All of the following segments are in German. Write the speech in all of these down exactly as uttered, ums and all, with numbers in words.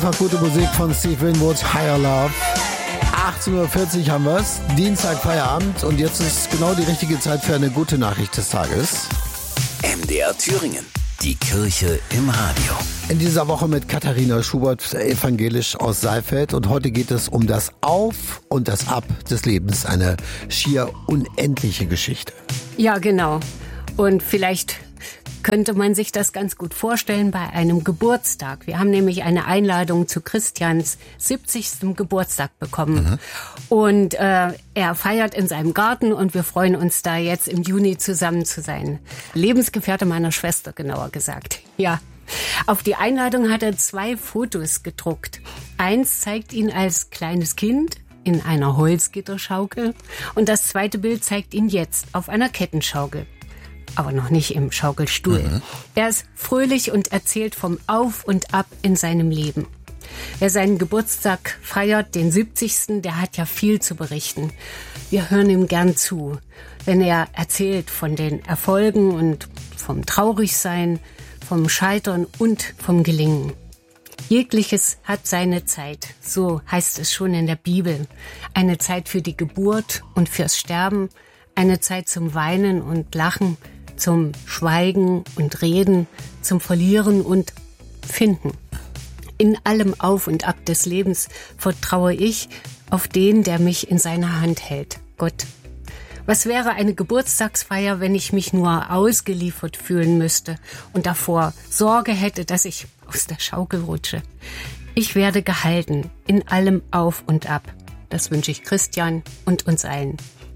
Noch gute Musik von Steve Winwood, Higher Love. achtzehn Uhr vierzig haben wir es, Dienstag Feierabend und jetzt ist genau die richtige Zeit für eine gute Nachricht des Tages. M D R Thüringen, die Kirche im Radio. In dieser Woche mit Katharina Schubert, evangelisch aus Saalfeld, und heute geht es um das Auf und das Ab des Lebens, eine schier unendliche Geschichte. Ja, genau. Und vielleicht könnte man sich das ganz gut vorstellen bei einem Geburtstag. Wir haben nämlich eine Einladung zu Christians siebzigsten Geburtstag bekommen. Mhm. Und äh, er feiert in seinem Garten und wir freuen uns da jetzt im Juni zusammen zu sein. Lebensgefährte meiner Schwester, genauer gesagt. Ja. Auf die Einladung hat er zwei Fotos gedruckt. Eins zeigt ihn als kleines Kind in einer Holzgitterschaukel und das zweite Bild zeigt ihn jetzt auf einer Kettenschaukel. Aber noch nicht im Schaukelstuhl. Mhm. Er ist fröhlich und erzählt vom Auf und Ab in seinem Leben. Wer seinen Geburtstag feiert, den siebzigsten, der hat ja viel zu berichten. Wir hören ihm gern zu, wenn er erzählt von den Erfolgen und vom Traurigsein, vom Scheitern und vom Gelingen. Jegliches hat seine Zeit, so heißt es schon in der Bibel. Eine Zeit für die Geburt und fürs Sterben, eine Zeit zum Weinen und Lachen, zum Schweigen und Reden, zum Verlieren und Finden. In allem Auf und Ab des Lebens vertraue ich auf den, der mich in seiner Hand hält, Gott. Was wäre eine Geburtstagsfeier, wenn ich mich nur ausgeliefert fühlen müsste und davor Sorge hätte, dass ich aus der Schaukel rutsche? Ich werde gehalten in allem Auf und Ab. Das wünsche ich Christian und uns allen.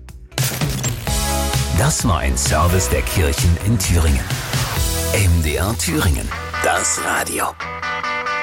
Das war ein Service der Kirchen in Thüringen. M D R Thüringen, das Radio.